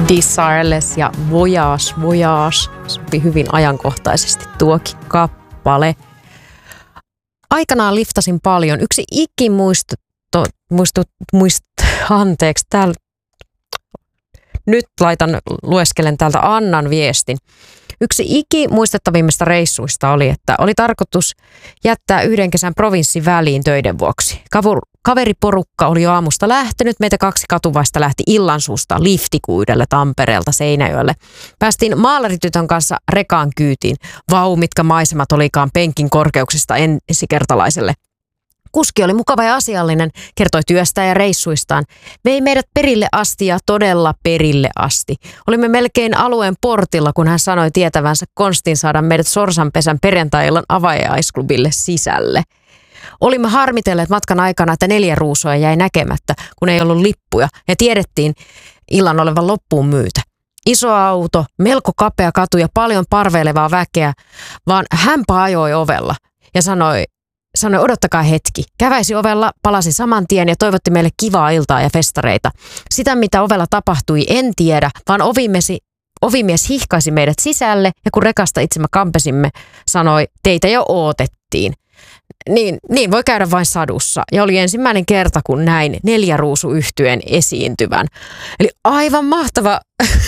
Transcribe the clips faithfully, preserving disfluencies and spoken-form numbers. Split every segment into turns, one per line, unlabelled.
Desireless ja Voyage, Voyage sopi hyvin ajankohtaisesti tuokin kappale. Aikanaan liftasin paljon. Yksi ikimuisto, muistu, muist, anteeksi, täällä, nyt laitan, lueskelen täältä Annan viestin. Yksi ikimuistettavimmista reissuista oli, että oli tarkoitus jättää yhden kesän provinssin väliin töiden vuoksi. Kaveriporukka oli jo aamusta lähtenyt, meitä kaksi katuvaista lähti illansuusta liftikuidelle Tampereelta Seinäjoelle. Päästiin maalaritytön kanssa rekaan kyytiin. Vau, mitkä maisemat olikaan penkin korkeuksista ensikertalaiselle. Kuski oli mukava ja asiallinen, kertoi työstään ja reissuistaan. Vei meidät perille asti ja todella perille asti. Olimme melkein alueen portilla, kun hän sanoi tietävänsä konstin saada meidät Sorsanpesän perjantai-illan avajaisklubille sisälle. Olimme harmitelleet matkan aikana, että neljä ruusoa jäi näkemättä, kun ei ollut lippuja, ja tiedettiin illan olevan loppuun myytä. Iso auto, melko kapea katu ja paljon parveilevaa väkeä, vaan hänpä ajoi ovella ja sanoi, sanoi odottakaa hetki. Käväisi ovella, palasi saman tien ja toivotti meille kivaa iltaa ja festareita. Sitä, mitä ovella tapahtui, en tiedä, vaan ovimesi Ovimies hihkaisi meidät sisälle ja kun rekasta itsemme kampesimme, sanoi, teitä jo ootettiin. Niin, niin voi käydä vain sadussa. Ja oli ensimmäinen kerta, kun näin neljä ruusuyhtyeen esiintyvän. Eli aivan mahtava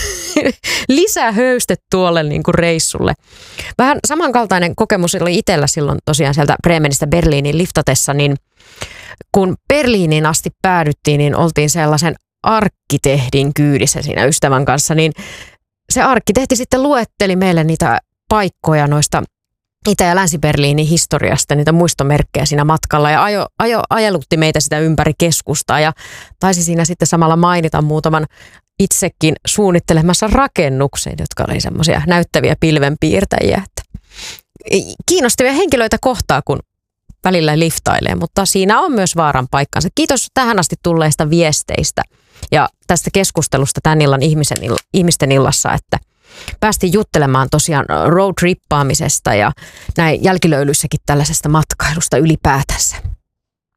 lisähöyste tuolle niin kuin reissulle. Vähän samankaltainen kokemus oli itsellä silloin tosiaan sieltä Bremenistä Berliiniin liftatessa, niin kun Berliiniin asti päädyttiin, niin oltiin sellaisen arkkitehdin kyydissä siinä ystävän kanssa, niin se arkkitehti sitten luetteli meille niitä paikkoja noista Itä- ja Länsi-Berliinin historiasta, niitä muistomerkkejä siinä matkalla ja ajo, ajo, ajelutti meitä sitä ympäri keskustaa ja taisi siinä sitten samalla mainita muutaman itsekin suunnittelemassa rakennuksen, jotka oli semmoisia näyttäviä pilvenpiirtäjiä. Että kiinnostavia henkilöitä kohtaa, kun välillä liftailee, mutta siinä on myös vaaran paikkansa. Kiitos tähän asti tulleista viesteistä ja tästä keskustelusta tämän illan ihmisen, ihmisten illassa, että päästiin juttelemaan tosiaan roadtrippaamisesta ja näin jälkilöylyissäkin tällaisesta matkailusta ylipäätänsä.